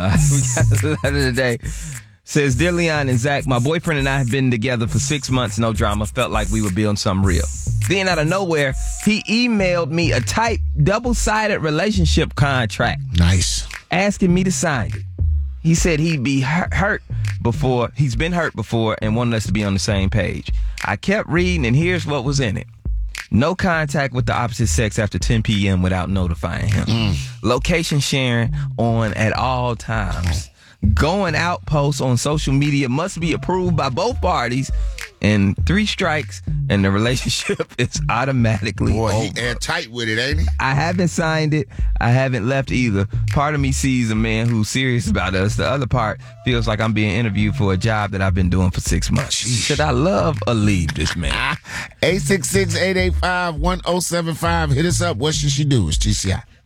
We got a letter today. Says, Dear Leon and Zach, my boyfriend and I have been together for 6 months, no drama. Felt like we were building something real. Then out of nowhere, he emailed me a typed double-sided relationship contract. Nice. Asking me to sign it. He said he'd be hurt before. He's been hurt before and wanted us to be on the same page. I kept reading, and here's what was in it. No contact with the opposite sex after 10 p.m. without notifying him. Location sharing on at all times. Going out posts on social media must be approved by both parties. And 3 strikes, and the relationship is automatically over. He airtight with it, ain't he? I haven't signed it. I haven't left either. Part of me sees a man who's serious about us. The other part feels like I'm being interviewed for a job that I've been doing for 6 months. Should I love or leave this man? 866-885-1075. Hit us up. What should she do? It's GCI.